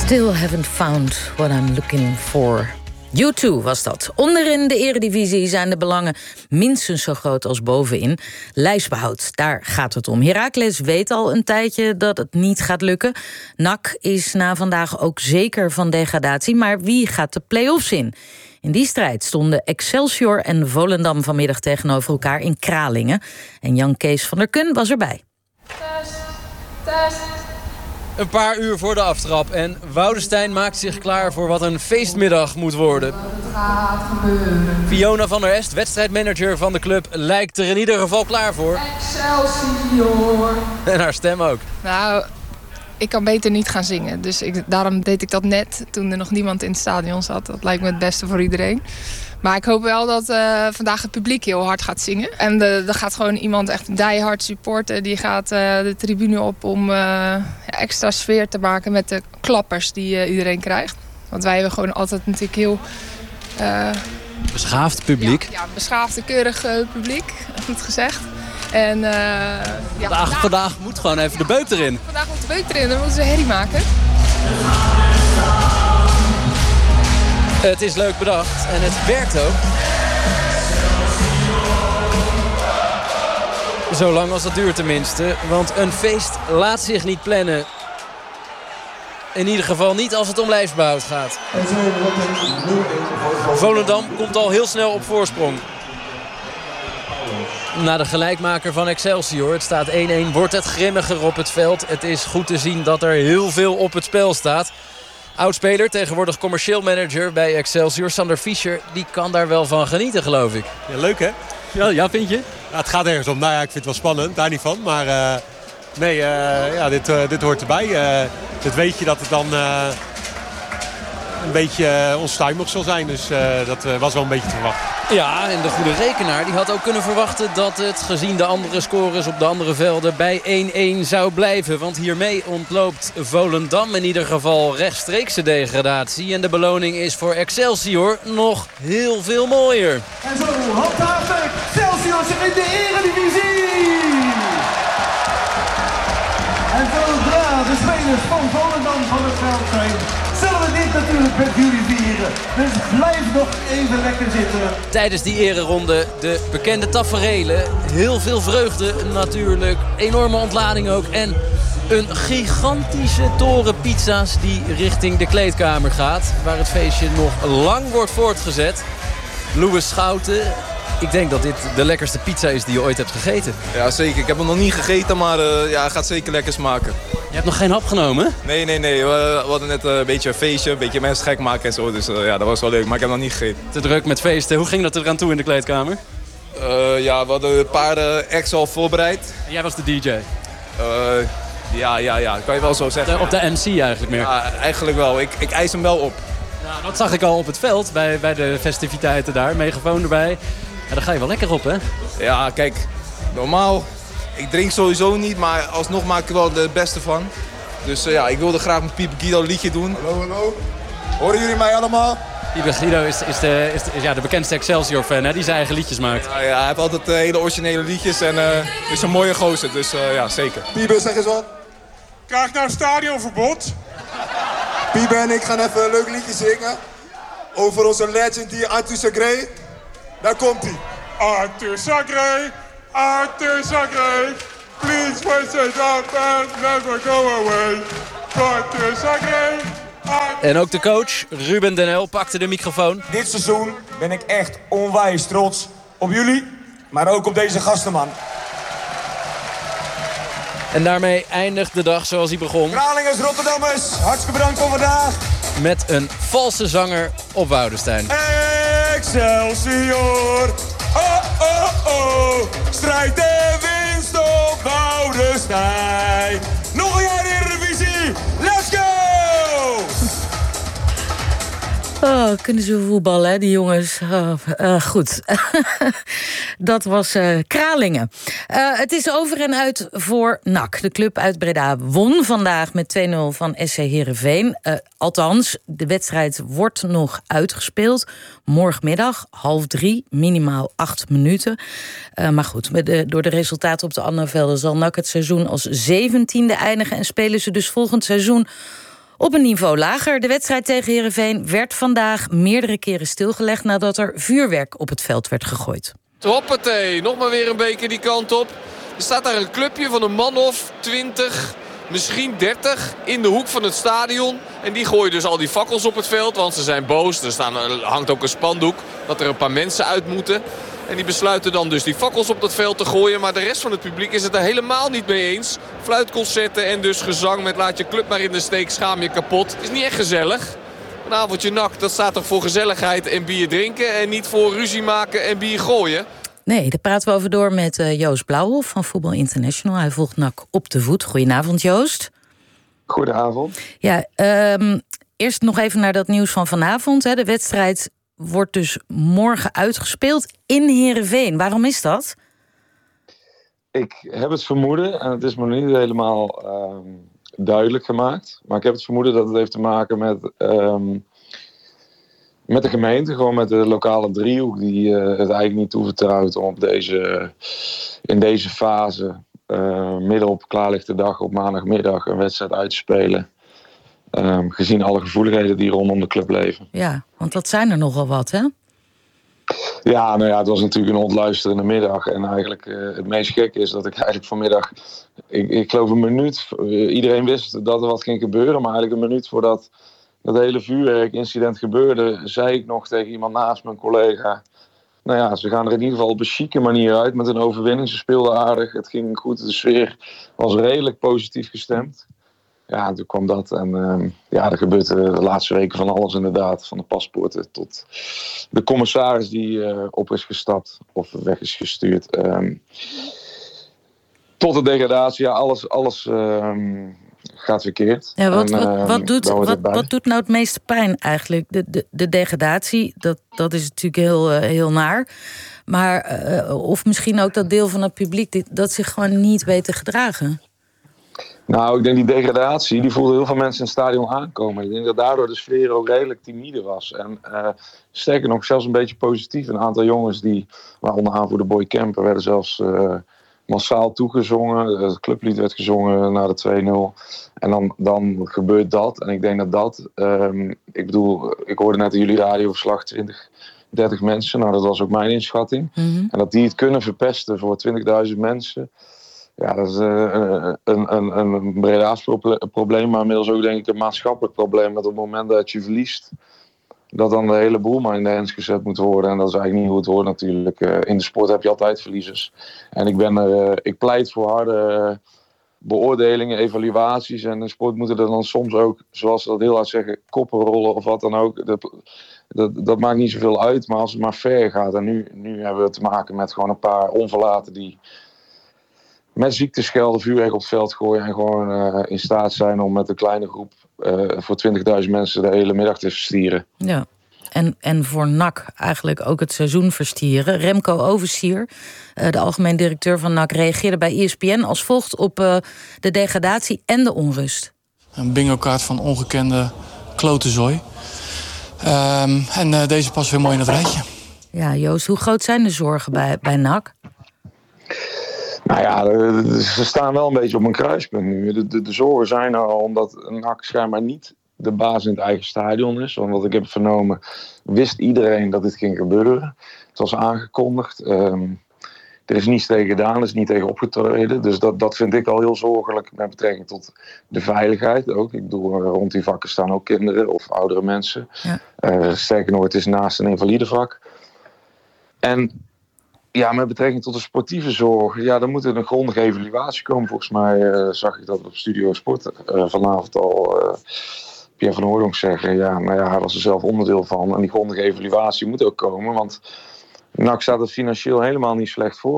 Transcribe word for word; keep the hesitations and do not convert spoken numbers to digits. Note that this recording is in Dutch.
Still haven't found what I'm looking for. U twee was dat. Onderin de eredivisie zijn de belangen minstens zo groot als bovenin. Lijfsbehoud, daar gaat het om. Heracles weet al een tijdje dat het niet gaat lukken. N A C is na vandaag ook zeker van degradatie. Maar wie gaat de play-offs in? In die strijd stonden Excelsior en Volendam vanmiddag tegenover elkaar in Kralingen. En Jan Kees van der Kun was erbij. Test, test. Een paar uur voor de aftrap en Woudenstein maakt zich klaar voor wat een feestmiddag moet worden. Het gaat gebeuren. Fiona van der Est, wedstrijdmanager van de club, lijkt er in ieder geval klaar voor. Excelsior. En haar stem ook. Nou, ik kan beter niet gaan zingen. Dus ik, daarom deed ik dat net toen er nog niemand in het stadion zat. Dat lijkt me het beste voor iedereen. Maar ik hoop wel dat uh, vandaag het publiek heel hard gaat zingen. En er gaat gewoon iemand echt diehard supporten. Die gaat uh, de tribune op om uh, extra sfeer te maken met de klappers die uh, iedereen krijgt. Want wij hebben gewoon altijd natuurlijk heel... Uh, Beschaafd publiek. Ja, ja beschaafd en keurig uh, publiek, goed gezegd. En, uh, ja, vandaag, vandaag, vandaag moet gewoon even de beuk erin. Vandaag moet de beuk erin, dan moeten ze herrie maken. Het is leuk bedacht en het werkt ook. Zolang als dat duurt tenminste. Want een feest laat zich niet plannen. In ieder geval niet als het om lijfsbehoud gaat. Volendam komt al heel snel op voorsprong. Na de gelijkmaker van Excelsior, het staat één-één, wordt het grimmiger op het veld. Het is goed te zien dat er heel veel op het spel staat. Oudspeler, tegenwoordig commercieel manager bij Excelsior, Sander Fischer, die kan daar wel van genieten, geloof ik. Ja, leuk hè? Ja, ja vind je? Ja, het gaat ergens om. Nou ja, ik vind het wel spannend, daar niet van. Maar uh, nee, uh, ja, dit, uh, dit hoort erbij. Uh, dit weet je dat het dan uh, een beetje uh, onstuimig zal zijn. Dus uh, dat uh, was wel een beetje te verwachten. Ja, en de goede rekenaar die had ook kunnen verwachten dat het, gezien de andere scores op de andere velden, bij één-één zou blijven. Want hiermee ontloopt Volendam in ieder geval rechtstreeks de degradatie. En de beloning is voor Excelsior nog heel veel mooier. En zo handhaaft Excelsior zich in de eredivisie. En zodra de spelers van Volendam van het veld zijn, zullen we dit natuurlijk met jullie vieren. Dus blijf nog even lekker zitten. Tijdens die ereronde de bekende taferelen. Heel veel vreugde natuurlijk. Enorme ontlading ook. En een gigantische toren pizza's die richting de kleedkamer gaat. Waar het feestje nog lang wordt voortgezet. Louis Schouten. Ik denk dat dit de lekkerste pizza is die je ooit hebt gegeten. Ja, zeker. Ik heb hem nog niet gegeten, maar uh, ja, het gaat zeker lekker smaken. Je hebt nog geen hap genomen? Nee, nee, nee. We, we hadden net uh, een beetje een feestje, een beetje mensen gek maken en zo. Dus uh, ja, dat was wel leuk, maar ik heb nog niet gegeten. Te druk met feesten. Hoe ging dat er aan toe in de kleedkamer? Uh, ja, we hadden een paar uh, acts al voorbereid. En jij was de D J? Uh, ja, ja, ja. Dat kan je wel zo zeggen. De, op de M C eigenlijk meer? Ja, eigenlijk wel. Ik, ik eis hem wel op. Ja, dat zag ik al op het veld bij, bij de festiviteiten daar. Megafoon erbij. Ja, daar ga je wel lekker op, hè? Ja, kijk, normaal, ik drink sowieso niet, maar alsnog maak ik er wel het beste van. Dus uh, ja, ik wilde graag met Pieper Guido een liedje doen. Hallo, hallo. Horen jullie mij allemaal? Pieper Guido is, is, de, is, de, is ja, de bekendste Excelsior-fan, hè? Die zijn eigen liedjes maakt. Ja, ja, hij heeft altijd uh, hele originele liedjes en uh, is een mooie gozer, dus uh, ja, zeker. Pieper, zeg eens wat. Krijg nou stadionverbod? Pieper en ik gaan even een leuk liedje zingen. Over onze legend hier, Arthur Sagré. Daar komt hij. Arthur Sagré, Arthur Sagré. Please wait it up and never go away. Arthur Sagré. En ook de coach, Ruben Den Uyl, pakte de microfoon. Dit seizoen ben ik echt onwijs trots op jullie, maar ook op deze gastenman. En daarmee eindigt de dag zoals hij begon. Kralingers, Rotterdammers, hartstikke bedankt voor vandaag. Met een valse zanger op Woudenstein. Excelsior, oh oh oh, strijd en winst op Woudenstein. Nog een jaar Eredivisie, let's go! Oh, kunnen ze voetballen, hè, die jongens. Oh, uh, goed. Dat was uh, Kralingen. Uh, het is over en uit voor N A C. De club uit Breda won vandaag met twee nul van S C Heerenveen. Uh, althans, de wedstrijd wordt nog uitgespeeld. Morgenmiddag, half drie, minimaal acht minuten. Uh, maar goed, met de, door de resultaten op de andere velden zal N A C het seizoen als zeventiende eindigen. En spelen ze dus volgend seizoen Op een niveau lager. De wedstrijd tegen Heerenveen werd vandaag meerdere keren stilgelegd nadat er vuurwerk op het veld werd gegooid. Hoppatee, nog maar weer een beker die kant op. Er staat daar een clubje van een man of twintig, misschien dertig in de hoek van het stadion. En die gooien dus al die fakkels op het veld, want ze zijn boos. Er staan, er hangt ook een spandoek dat er een paar mensen uit moeten. En die besluiten dan dus die fakkels op dat veld te gooien. Maar de rest van het publiek is het er helemaal niet mee eens. Fluitconcerten en dus gezang met laat je club maar in de steek, schaam je kapot. Is niet echt gezellig. Een avondje N A C, dat staat toch voor gezelligheid en bier drinken en niet voor ruzie maken en bier gooien? Nee, daar praten we over door met uh, Joost Blauwhof van Voetbal International. Hij volgt N A C op de voet. Goedenavond, Joost. Goedenavond. Ja, um, eerst nog even naar dat nieuws van vanavond. Hè. De wedstrijd wordt dus morgen uitgespeeld in Heerenveen. Waarom is dat? Ik heb het vermoeden, en het is me niet helemaal um, duidelijk gemaakt, maar ik heb het vermoeden dat het heeft te maken met, um, met de gemeente, gewoon met de lokale driehoek die uh, het eigenlijk niet toevertrouwt om op deze, in deze fase, uh, midden op klaarlichte dag op maandagmiddag, een wedstrijd uit te spelen. Um, gezien alle gevoeligheden die rondom de club leven. Ja, want dat zijn er nogal wat, hè? Ja, nou ja, het was natuurlijk een ontluisterende middag. En eigenlijk uh, het meest gekke is dat ik eigenlijk vanmiddag... Ik, ik geloof een minuut... Uh, iedereen wist dat er wat ging gebeuren. Maar eigenlijk een minuut voordat dat hele vuurwerkincident gebeurde... zei ik nog tegen iemand naast mijn collega... Nou ja, ze gaan er in ieder geval op een chique manier uit met een overwinning. Ze speelden aardig, het ging goed. De sfeer was redelijk positief gestemd. Ja, toen kwam dat en uh, ja, er gebeurt uh, de laatste weken van alles inderdaad. Van de paspoorten tot de commissaris die uh, op is gestapt of weg is gestuurd. Um, tot de degradatie, ja, alles, alles um, gaat verkeerd. Ja, wat, en, wat, uh, wat, doet, wat, wat doet nou het meeste pijn eigenlijk? De, de, de degradatie, dat, dat is natuurlijk heel, uh, heel naar. Maar, uh, of misschien ook dat deel van het publiek die, dat zich gewoon niet weet te gedragen. Nou, ik denk die degradatie, die voelden heel veel mensen in het stadion aankomen. Ik denk dat daardoor de sfeer ook redelijk timide was. En uh, sterker nog, zelfs een beetje positief. Een aantal jongens die, waaronder aanvoerder Boy Kemper, werden zelfs uh, massaal toegezongen. Het clublied werd gezongen na de twee nul. En dan, dan gebeurt dat. En ik denk dat dat, um, ik bedoel, ik hoorde net in jullie radioverslag twintig, dertig mensen. Nou, dat was ook mijn inschatting. Mm-hmm. En dat die het kunnen verpesten voor twintigduizend mensen... Ja, dat is uh, een, een, een Breda's probleem, maar inmiddels ook denk ik een maatschappelijk probleem. Dat op het moment dat je verliest, dat dan de hele boel maar in de hens gezet moet worden. En dat is eigenlijk niet hoe het hoort natuurlijk. Uh, in de sport heb je altijd verliezers. En ik, ben er, uh, ik pleit voor harde uh, beoordelingen, evaluaties. En in sport moeten er dan soms ook, zoals ze dat heel hard zeggen, koppen rollen of wat dan ook. Dat, dat, dat maakt niet zoveel uit, maar als het maar ver gaat. En nu, nu hebben we te maken met gewoon een paar onverlaten die... met ziekteschelden vuurwerk op het veld gooien... en gewoon uh, in staat zijn om met een kleine groep... Uh, voor twintigduizend mensen de hele middag te verstieren. Ja, en, en voor N A C eigenlijk ook het seizoen verstieren. Remco Oversier, uh, de algemeen directeur van N A C... reageerde bij E S P N als volgt op uh, de degradatie en de onrust. Een bingo-kaart van ongekende klotenzooi. Um, en uh, deze past weer mooi in het rijtje. Ja, Joost, hoe groot zijn de zorgen bij, bij N A C? Nou ja, ze staan wel een beetje op een kruispunt nu. De, de, de zorgen zijn er al omdat N A C schijnbaar niet de baas in het eigen stadion is. Want wat ik heb vernomen, wist iedereen dat dit ging gebeuren. Het was aangekondigd. Um, er is niets tegen gedaan, er is niet tegen opgetreden. Dus dat, dat vind ik al heel zorgelijk met betrekking tot de veiligheid ook. Ik bedoel, rond die vakken staan ook kinderen of oudere mensen. Ja. Uh, sterker nog, het is naast een invalidevak. En... ja, met betrekking tot de sportieve zorg... ja, dan moet er een grondige evaluatie komen. Volgens mij uh, zag ik dat op Studio Sport uh, vanavond al... Uh, Pierre van Hooydonk zeggen... ja, nou ja, hij was er zelf onderdeel van. En die grondige evaluatie moet ook komen, want... N A C staat er financieel helemaal niet slecht voor.